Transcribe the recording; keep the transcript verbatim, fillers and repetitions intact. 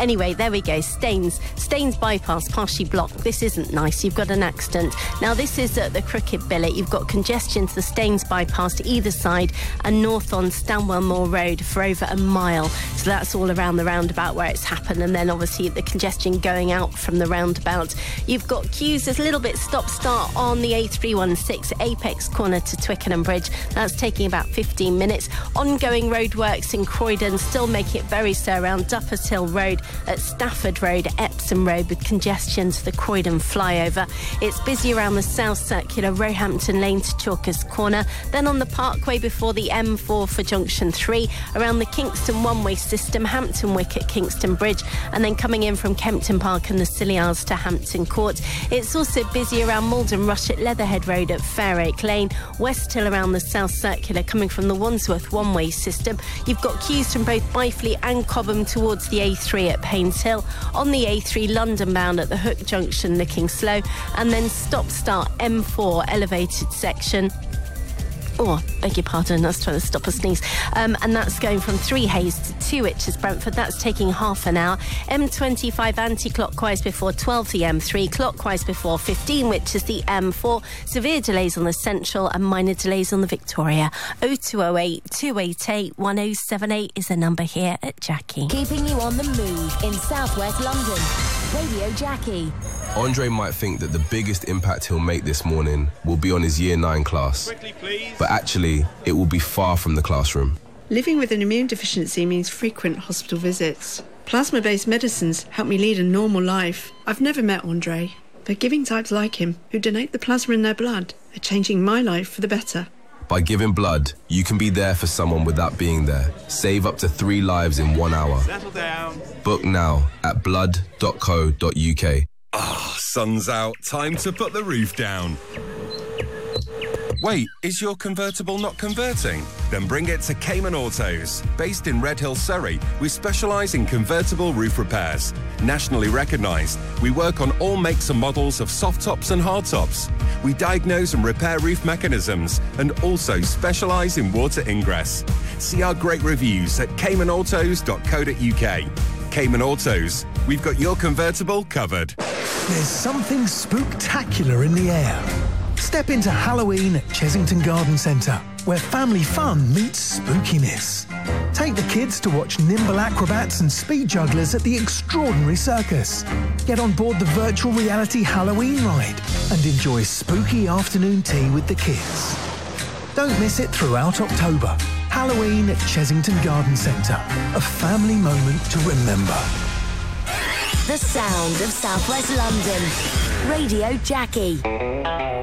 Anyway, there we go. Staines. Staines bypass, partially blocked. This isn't nice. You've got an accident. Now, this is at the Crooked Billet. You've got congestion to the Staines bypass to either side and north on Stanwell Moor Road for over a mile. So that's all around the roundabout where it's happened. And then, obviously, the congestion going out from the roundabout. You've got queues. There's a little bit stop-start on the A three one six Apex corner to Twickenham Bridge. That's taking about fifteen minutes. Ongoing roadworks in Croydon still make it very so around Duffus Hill Road at Stafford Road, Epsom Road, with congestion to the Croydon flyover. It's busy around the South Circular, Roehampton Lane to Chalkers Corner. Then on the Parkway before the M four for Junction three, around the Kingston one-way system, Hampton Wick at Kingston Bridge, and then coming in from Kempton Park and the Scilly Isles to Hampton Court. It's also busy around Malden Rush at Leatherhead Road at Fairake Lane, West Hill around the South Circular coming from the Wandsworth one-way system. You've got queues from both Byfleet and Cobham towards the A three at Paynes Hill. On the A three London bound at the Hook Junction looking slow, and then stop-start M four elevated section. Oh, beg your pardon, that's trying to stop a sneeze. Um, and that's going from Three Hayes to Two Witches, Brentford. That's taking half an hour. M twenty-five anti-clockwise before twelve, the M three. Clockwise before fifteen, which is the M four. Severe delays on the Central and minor delays on the Victoria. oh two oh eight, two eight eight, one oh seven eight is the number here at Jackie. Keeping you on the move in southwest London. Radio Jackie. Andre might think that the biggest impact he'll make this morning will be on his year nine class. Quickly, please. But actually, it will be far from the classroom. Living with an immune deficiency means frequent hospital visits. Plasma-based medicines help me lead a normal life. I've never met Andre, but giving types like him, who donate the plasma in their blood, are changing my life for the better. By giving blood, you can be there for someone without being there. Save up to three lives in one hour. Settle down. Book now at blood dot co dot uk. Ah, oh, sun's out. Time to put the roof down. Wait, is your convertible not converting? Then bring it to Cayman Autos. Based in Redhill, Surrey, we specialise in convertible roof repairs. Nationally recognised, we work on all makes and models of soft tops and hard tops. We diagnose and repair roof mechanisms and also specialise in water ingress. See our great reviews at cayman autos dot co dot uk. Cayman Autos, we've got your convertible covered. There's something spooktacular in the air. Step into Halloween at Chesington Garden Centre, where family fun meets spookiness. Take the kids to watch nimble acrobats and speed jugglers at the Extraordinary Circus. Get on board the virtual reality Halloween ride and enjoy spooky afternoon tea with the kids. Don't miss it throughout October. Halloween at Chesington Garden Centre, a family moment to remember. The sound of southwest London. Radio Jackie.